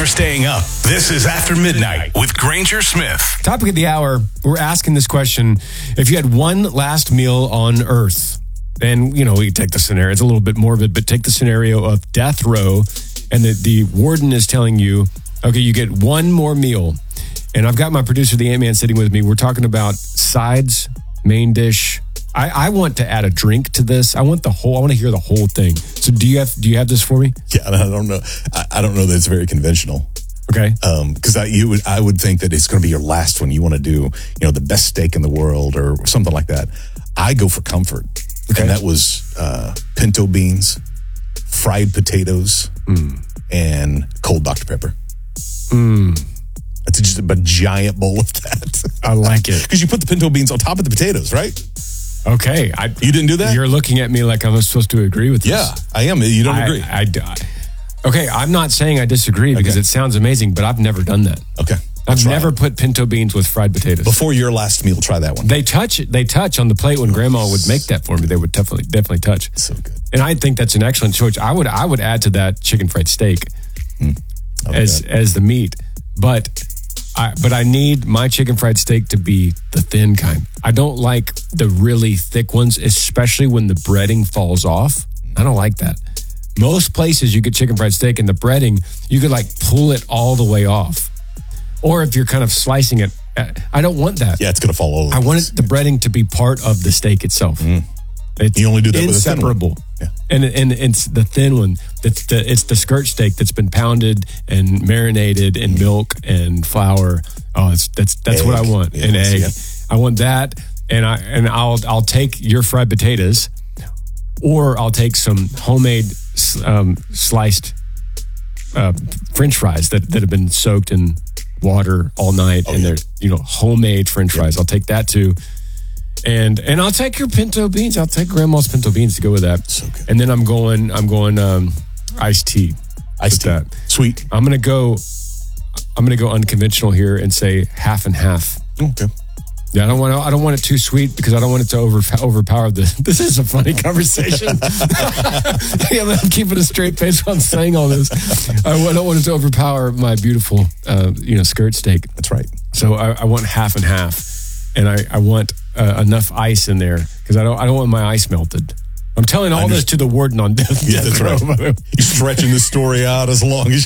for staying up. This is After Midnight with Granger Smith. Topic of the hour, we're asking this question. If you had one last meal on Earth, and, we take the scenario, it's a little bit morbid, but take the scenario of death row, and the warden is telling you, okay, you get one more meal. And I've got my producer, the Ant-Man, sitting with me. We're talking about sides, main dish. I want to add a drink to this. I want to hear the whole thing. So do you have this for me? Yeah, I don't know. I don't know that it's very conventional. Okay. Because I would think that it's going to be your last one. You want to do, the best steak in the world or something like that. I go for comfort. Okay. And that was pinto beans, fried potatoes, and cold Dr. Pepper. It's just a giant bowl of that. I like it. Because you put the pinto beans on top of the potatoes, right? Okay. You didn't do that? You're looking at me like I'm supposed to agree with this. Yeah, I am. You don't agree. Okay, I'm not saying I disagree because it sounds amazing, but I've never done that. Okay. I've never put pinto beans with fried potatoes. Before your last meal, try that one. They touch on the plate when Grandma would make that for me. They would definitely touch. So good. And I think that's an excellent choice. I would add to that chicken fried steak as the meat, but I need my chicken fried steak to be the thin kind. I don't like the really thick ones, especially when the breading falls off. I don't like that. Most places you get chicken fried steak and the breading, you could pull it all the way off. Or if you're kind of slicing it, I don't want that. Yeah, it's going to fall over. I want the breading to be part of the steak itself. It's you only do that inseparable. With a thin one. Yeah. And it's the thin one. It's the skirt steak that's been pounded and marinated in milk and flour. Oh, that's egg. What I want. Yeah, an egg. Yeah. I want that, and I'll take your fried potatoes, or I'll take some homemade sliced French fries that have been soaked in water all night, and they're homemade French fries. I'll take that too. And I'll take your pinto beans. I'll take Grandma's pinto beans to go with that. So good. And then I'm going iced tea. Iced tea. That. Sweet. I'm gonna go unconventional here and say half and half. Okay. Yeah, I don't want it too sweet because I don't want it to overpower the. This is a funny conversation. I'm keeping a straight face while I'm saying all this. I don't want it to overpower my beautiful, skirt steak. That's right. So I want half and half, and I want enough ice in there because I don't want my ice melted. I'm telling all this to the warden on death. Yeah, that's right. You're stretching the story out as long as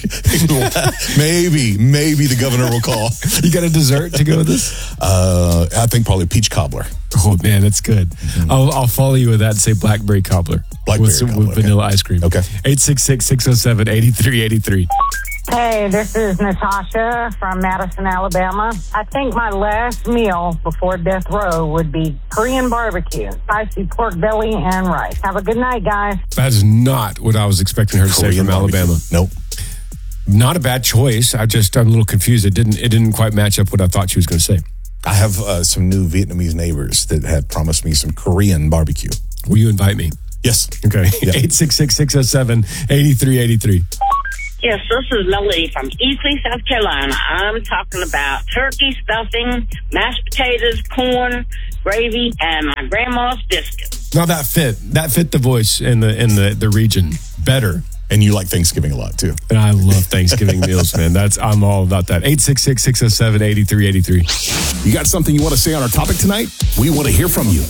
maybe the governor will call. You got a dessert to go with this? I think probably peach cobbler. Oh man, that's good. Mm-hmm. I'll follow you with that and say blackberry cobbler. With vanilla ice cream. Okay. 866-607-8383. Hey, this is Natasha from Madison, Alabama. I think my last meal before death row would be Korean barbecue, spicy pork belly, and rice. Have a good night, guys. That is not what I was expecting her to say from Alabama. Nope. Not a bad choice. I'm a little confused. It didn't quite match up what I thought she was going to say. I have some new Vietnamese neighbors that had promised me some Korean barbecue. Will you invite me? Yes. Okay. Yeah. 866-607-8383. Yes, this is Lily from Easley, South Carolina. I'm talking about turkey stuffing, mashed potatoes, corn, gravy, and my grandma's biscuits. Now that fit the voice in the region better. And you like Thanksgiving a lot too. And I love Thanksgiving meals, man. I'm all about that. 866-607-8383. You got something you want to say on our topic tonight? We want to hear from you.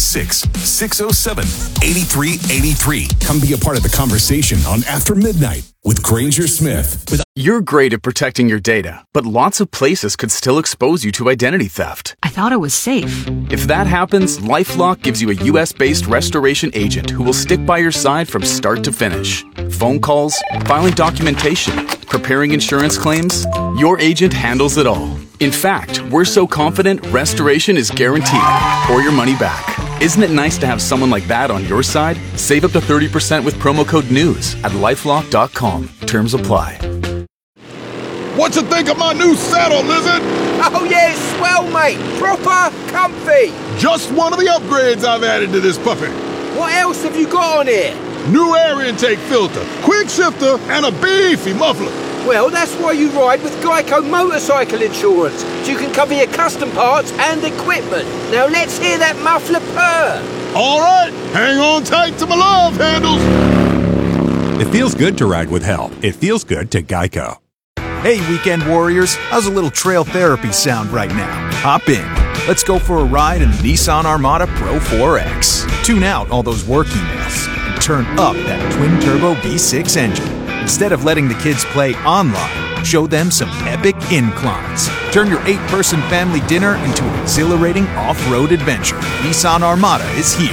866-607-8383. Come be a part of the conversation on After Midnight with Granger Smith. You're great at protecting your data, but lots of places could still expose you to identity theft. I thought it was safe. If that happens, LifeLock gives you a U.S.-based restoration agent who will stick by your side from start to finish. Phone calls, filing documentation, preparing insurance claims, your agent handles it all. In fact, we're so confident restoration is guaranteed or your money back. Isn't it nice to have someone like that on your side? Save up to 30% with promo code NEWS at LifeLock.com. Terms apply. What you think of my new saddle, Lizard? Oh yeah, it's swell, mate. Proper comfy. Just one of the upgrades I've added to this puppy. What else have you got on here? New air intake filter, quick shifter, and a beefy muffler. Well, that's why you ride with Geico Motorcycle Insurance, so you can cover your custom parts and equipment. Now let's hear that muffler purr. All right, hang on tight to my love handles. It feels good to ride with help. It feels good to Geico. Hey, weekend warriors, how's a little trail therapy sound right now? Hop in. Let's go for a ride in the Nissan Armada Pro 4X. Tune out all those work emails and turn up that twin-turbo V6 engine. Instead of letting the kids play online, show them some epic inclines. Turn your 8-person family dinner into an exhilarating off-road adventure. Nissan Armada is here.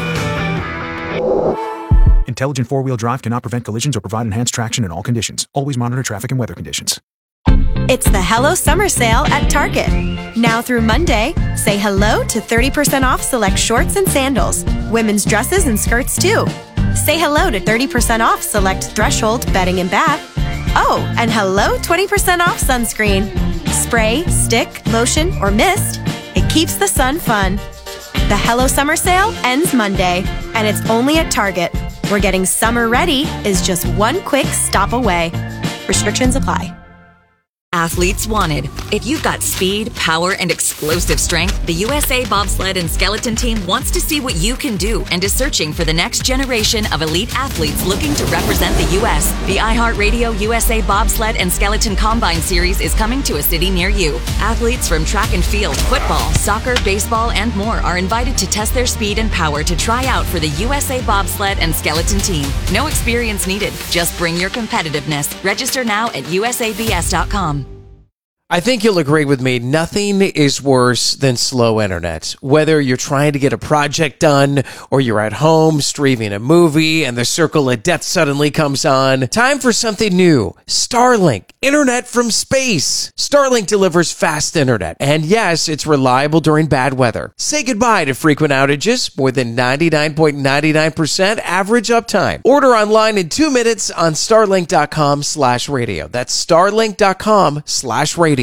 Intelligent four-wheel drive cannot prevent collisions or provide enhanced traction in all conditions. Always monitor traffic and weather conditions. It's the Hello Summer Sale at Target. Now through Monday, say hello to 30% off select shorts and sandals, women's dresses and skirts too. Say hello to 30% off select Threshold bedding and bath. Oh, and hello 20% off sunscreen. Spray, stick, lotion, or mist. It keeps the sun fun. The Hello Summer Sale ends Monday, and it's only at Target, where getting summer ready is just one quick stop away. Restrictions apply. Athletes wanted. If you've got speed, power, and explosive strength, the USA Bobsled and Skeleton Team wants to see what you can do and is searching for the next generation of elite athletes looking to represent the U.S. The iHeartRadio USA Bobsled and Skeleton Combine Series is coming to a city near you. Athletes from track and field, football, soccer, baseball, and more are invited to test their speed and power to try out for the USA Bobsled and Skeleton Team. No experience needed. Just bring your competitiveness. Register now at usabs.com. I think you'll agree with me, nothing is worse than slow internet. Whether you're trying to get a project done or you're at home streaming a movie and the circle of death suddenly comes on, time for something new. Starlink, internet from space. Starlink delivers fast internet, and yes, it's reliable during bad weather. Say goodbye to frequent outages, more than 99.99% average uptime. Order online in 2 minutes on starlink.com/radio. That's starlink.com/radio.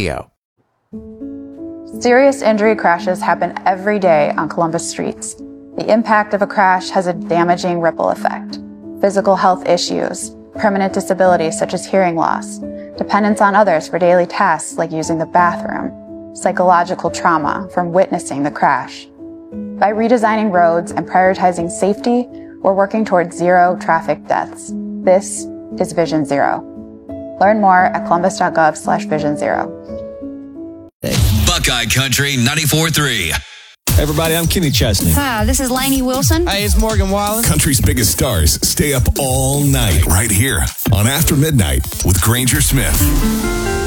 Serious injury crashes happen every day on Columbus streets. The impact of a crash has a damaging ripple effect. Physical health issues, permanent disabilities such as hearing loss, dependence on others for daily tasks like using the bathroom, psychological trauma from witnessing the crash. By redesigning roads and prioritizing safety, we're working towards zero traffic deaths. This is Vision Zero. Learn more at columbus.gov/Vision Zero. Buckeye Country 94.3. Hey everybody, I'm Kenny Chesney. Hi, this is Lainey Wilson. Hey, it's Morgan Wallen. Country's biggest stars stay up all night right here on After Midnight with Granger Smith.